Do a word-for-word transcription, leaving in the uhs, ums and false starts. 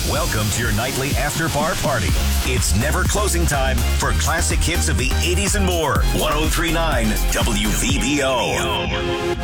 Welcome to your nightly after-bar party. It's never closing time for classic hits of the eighties and more. one oh three point nine W V B O.